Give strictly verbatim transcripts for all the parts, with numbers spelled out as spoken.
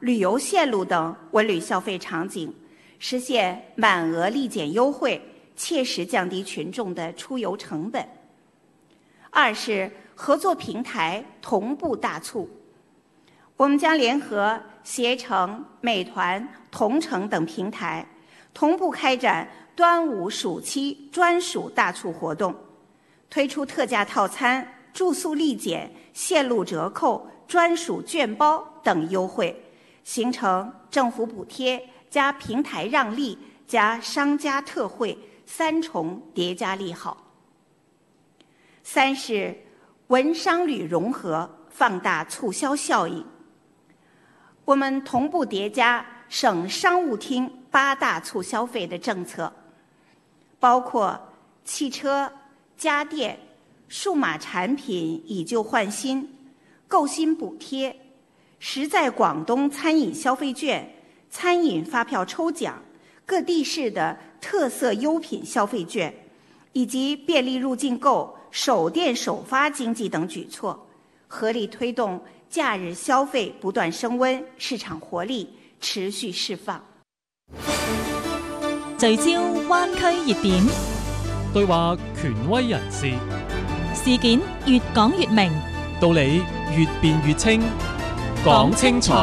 旅游线路等文旅消费场景，实现满额立减优惠，切实降低群众的出游成本。二是合作平台同步大促，我们将联合携程、美团、同程等平台，同步开展端午暑期专属大促活动，推出特价套餐、住宿立减、线路折扣、专属券包等优惠，形成政府补贴加平台让利加商家特惠三重叠加利好。三是文商旅融合，放大促销效应。我们同步叠加省商务厅八大促消费的政策，包括汽车、家电、数码产品以旧换新、购新补贴、实在广东餐饮消费券、餐饮发票抽奖、各地市的特色优品消费券，以及便利入境购、首店首发经济等举措，合力推动假日消費不斷升溫，市場活力持續釋放。 聚焦灣區熱點， 對話權威人士， 事件越講越明， 道理越辯越清，講清楚。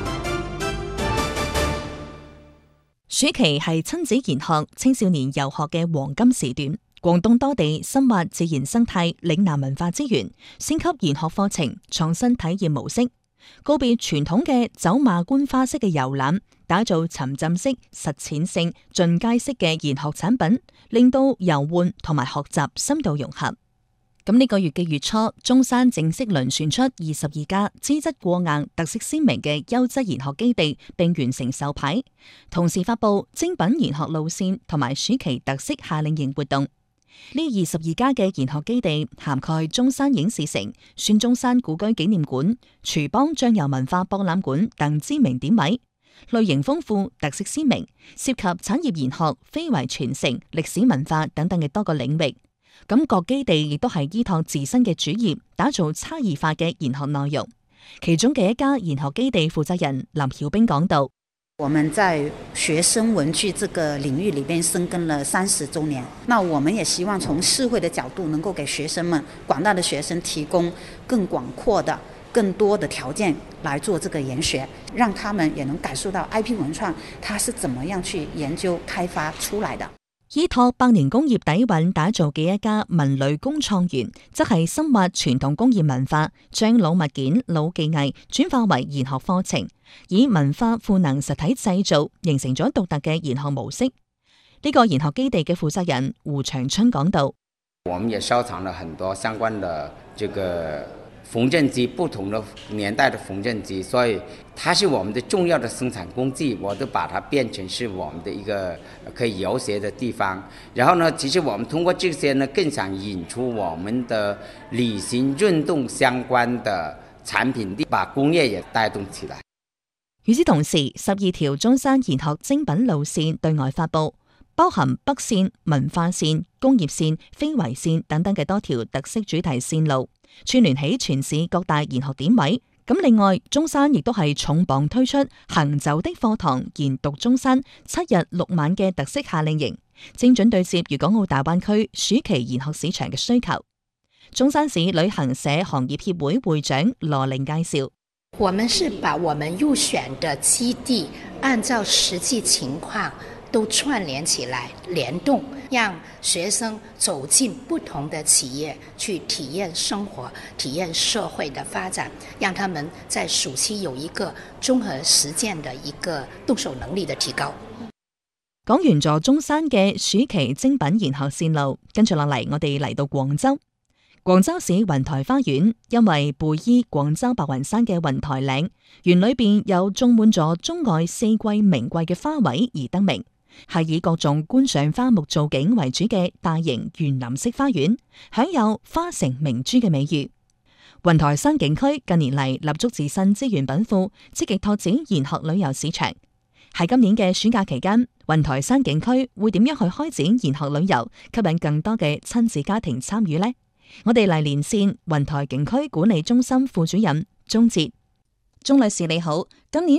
暑期係親子研學、青少年遊學嘅黃金時段。廣東多地深挖自然生態、嶺南文化資源，升級研學課程，創新體驗模式，告別傳統嘅走馬觀花式嘅遊覽，打造沉浸式、實踐性、進階式嘅研學產品，令到遊玩同埋學習深度融合。咁呢個月嘅月初，中山正式輪選出二十二家資質過硬、特色鮮明嘅優質研學基地，並完成授牌，同時發布精品研學路線同埋暑期特色夏令營活動。呢二十二家嘅研學基地涵蓋中山影視城、孫中山故居紀念館、廚邦醬油文化博覽館等知名點位，類型豐富、特色鮮明，涉及產業研學、非遺傳承、歷史文化等等嘅多個領域。咁各基地亦都係依託自身嘅主業，打造差異化嘅研學內容。其中嘅一家研學基地負責人林曉冰講道： 我們在學生文具這個領域裏邊深耕了三十周年，那我們也希望從社會的角度能夠給學生們，廣大的學生提供更廣闊的、更多的條件來做這個研學，讓他們也能感受到 I P 文創它是怎麼樣去研究開發出來的。 依託百年工業底蘊打造嘅一家文旅工創園，則係深挖傳統工業文化，將老物件、老技藝轉化為研學課程，以文化賦能實體製造，形成咗獨特嘅研學模式。呢、這個研學基地嘅負責人胡長春講道： 我們也收藏了很多相關的這個縫紉機，不同的年代的縫紉機，所以它是我們的重要的生產工具，我都把它變成是我們的一個可以遊學的地方。然後呢，其實我們通過這些呢，更想引出我們的旅行運動相關的產品，把工業也帶動起來。 與此同時，十二條中山研學精品路線對外發佈，包含北線、文化線、工業線、非遺線等等嘅多條特色主題線路，串聯起全市各大研學點位。咁另外，中山亦都係重磅推出行走的課堂研讀中山七日六晚嘅特色夏令營，精準對接粵港澳大灣區暑期研學市場嘅需求。中山市旅行社行業協會會長羅玲介紹： 我們是把我們入選的基地按照實際情況都串聯起來，聯動，讓學生走進不同的企業，去體驗生活，體驗社會的發展，讓他們在暑期有一個綜合實踐的一個動手能力的提高。 講完咗中山嘅暑期精品研學線路，跟住落嚟，我哋嚟到廣州。廣州市雲台花園因為背依廣州白雲山嘅雲台嶺，園裏邊有種滿咗中外四季名貴嘅花卉而得名，係以各種觀賞花木造景為主嘅大型園林式花園，享有花城明珠嘅美譽。雲台山景區近年嚟立足自身資源稟賦，積極拓展研學旅遊市場。喺今年嘅暑假期間，雲台山景區會點樣去開展研學旅遊，吸引更多嘅親子家庭參與呢？我哋嚟連線雲台景區管理中心副主任鍾哲。鍾女士你好，今年